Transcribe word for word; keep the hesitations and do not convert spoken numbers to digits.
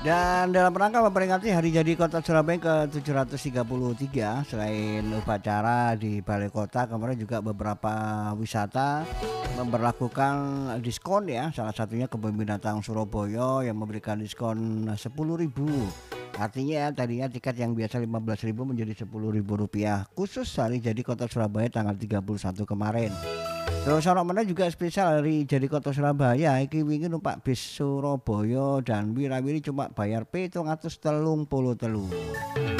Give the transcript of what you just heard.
Dan dalam rangka memperingati Hari Jadi Kota Surabaya ke tujuh ratus tiga puluh tiga, selain upacara di Balai Kota, kemarin juga beberapa wisata memberlakukan diskon ya. Salah satunya Kebun Binatang Surabaya yang memberikan diskon sepuluh ribu. Artinya tadinya tiket yang biasa lima belas ribu menjadi sepuluh ribu rupiah khusus Hari Jadi Kota Surabaya tanggal tiga puluh satu kemarin. Terus ono meneh juga spesial Hari Jadi Kota Surabaya iki wingi numpak bis Surabaya dan wirawiri cuma bayar pitung atus telung puluh telu.